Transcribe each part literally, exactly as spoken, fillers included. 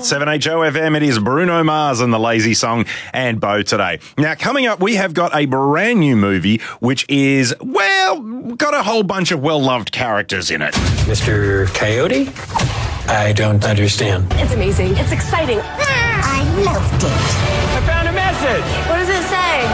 seven H O F M, it is Bruno Mars and the Lazy Song and Bo today. Now, coming up, we have got a brand new movie which is, well, got a whole bunch of well-loved characters in it. Mister Coyote? I don't understand. It's amazing. It's exciting. I loved it. I found a message. What does it say?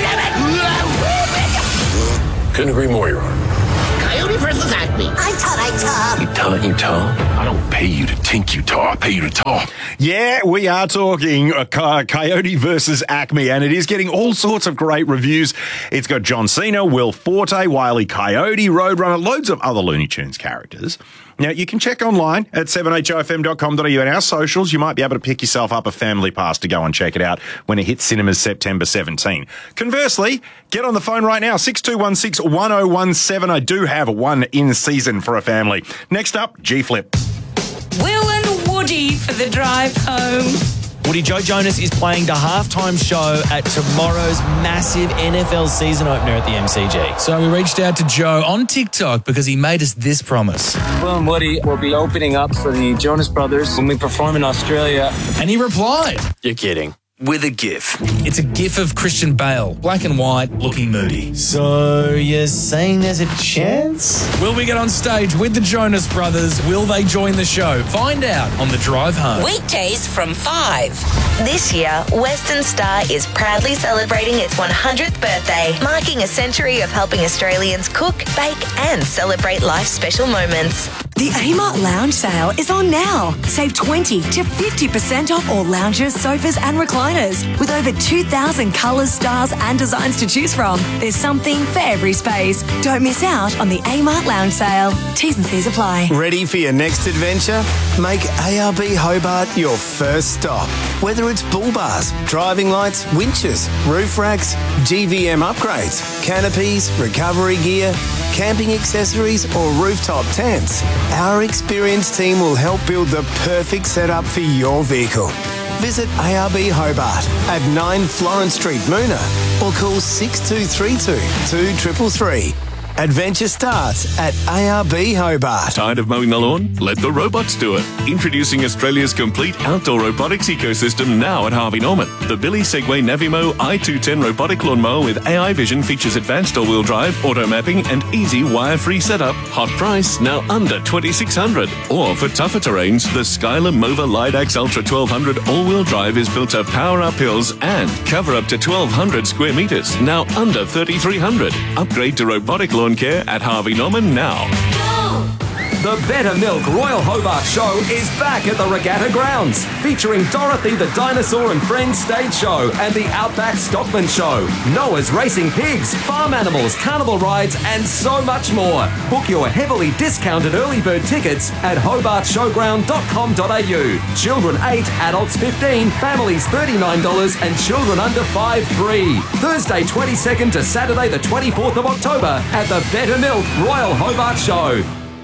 Couldn't agree more, Your Honor. Coyote versus Acme. I taught I taught. Utah, Utah. I don't pay you to tink Utah. I pay you to talk. Yeah, we are talking uh, Coyote versus Acme, and it is getting all sorts of great reviews. It's got John Cena, Will Forte, Wile E. Coyote, Roadrunner, loads of other Looney Tunes characters. Now, you can check online at seven H O F M dot com dot A U and our socials. You might be able to pick yourself up a family pass to go and check it out when it hits cinemas September seventeenth. Conversely, get on the phone right now, six two one six, one oh one seven. I do have one in season for a family. Next up, G-Flip. Will and Woody for the drive home. Woody, Joe Jonas is playing the halftime show at tomorrow's massive N F L season opener at the M C G. So we reached out to Joe on TikTok because he made us this promise. Will and Woody will be opening up for the Jonas Brothers when we perform in Australia. And he replied, You're kidding. With a GIF. It's a GIF of Christian Bale, black and white, looking moody. So you're saying there's a chance? Will we get on stage with the Jonas Brothers? Will they join the show? Find out on the drive home. Weekdays from five. This year, Western Star is proudly celebrating its one hundredth birthday, marking a century of helping Australians cook, bake and celebrate life's special moments. The Amart Lounge sale is on now. Save twenty to fifty percent off all lounges, sofas and recliners. With over two thousand colours, styles and designs to choose from. There's something for every space. Don't miss out on the Amart Lounge sale. T's and C's apply. Ready for your next adventure? Make A R B Hobart your first stop. Whether it's bull bars, driving lights, winches, roof racks, G V M upgrades, canopies, recovery gear, camping accessories or rooftop tents, our experienced team will help build the perfect setup for your vehicle. Visit A R B Hobart at nine Florence Street, Moona, or call six two three two, two three three three. Adventure starts at A R B Hobart. Tired of mowing the lawn? Let the robots do it. Introducing Australia's complete outdoor robotics ecosystem now at Harvey Norman. The Billy Segway Navimo I two ten robotic lawnmower with A I vision features advanced all-wheel drive, auto mapping and easy wire-free setup. Hot price, now under twenty-six hundred dollars. Or for tougher terrains, the Skylar Mova Lidax Ultra twelve hundred all-wheel drive is built to power up hills and cover up to twelve hundred square metres, now under thirty-three hundred dollars. Upgrade to robotic lawn care at Harvey Norman now. The Better Milk Royal Hobart Show is back at the Regatta Grounds, featuring Dorothy the Dinosaur and Friends stage show and the Outback Stockman Show, Noah's Racing Pigs, farm animals, carnival rides and so much more. Book your heavily discounted early bird tickets at hobart showground dot com dot A U. Children eight, adults fifteen, families thirty-nine dollars and children under five free. Thursday twenty-second to Saturday the twenty-fourth of October at the Better Milk Royal Hobart Show.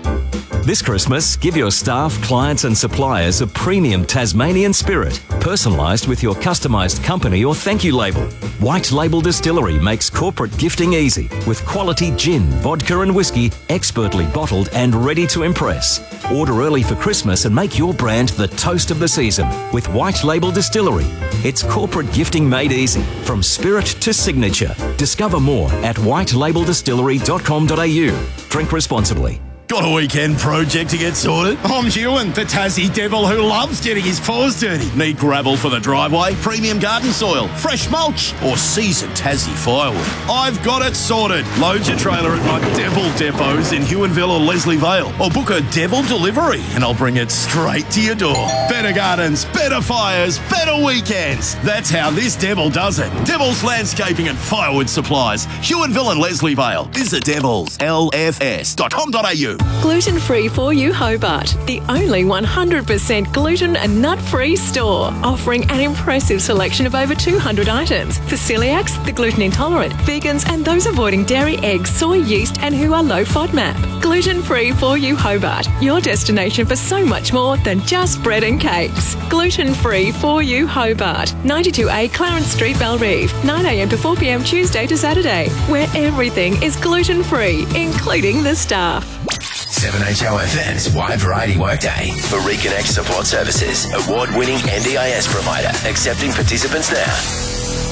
This Christmas, give your staff, clients and suppliers a premium Tasmanian spirit, personalised with your customised company or thank you label. White Label Distillery makes corporate gifting easy with quality gin, vodka and whiskey, expertly bottled and ready to impress. Order early for Christmas and make your brand the toast of the season with White Label Distillery. It's corporate gifting made easy, from spirit to signature. Discover more at white label distillery dot com dot A U. Drink responsibly. Got a weekend project to get sorted? I'm Ewan, the Tassie devil who loves getting his paws dirty. Need gravel for the driveway, premium garden soil, fresh mulch, or seasoned Tassie firewood? I've got it sorted. Load your trailer at my Devil depots in Huonville or Leslie Vale, or book a Devil delivery and I'll bring it straight to your door. Better gardens, better fires, better weekends. That's how this Devil does it. Devil's Landscaping and Firewood Supplies, Huonville and Leslie Vale. Visit devils l f s dot com dot A U. Gluten-free for you Hobart, the only one hundred percent gluten and nut-free store, offering an impressive selection of over two hundred items for celiacs, the gluten intolerant, vegans and those avoiding dairy, eggs, soy, yeast and who are low FODMAP. Gluten-free for you Hobart, your destination for so much more than just bread and cakes. Gluten-free for you Hobart, ninety-two A Clarence Street, Bellerive, nine a m to four p m Tuesday to Saturday, where everything is gluten-free, including the staff. seven H O F M's Wide Variety Workday. For Reconnect Support Services, award-winning N D I S provider, accepting participants now.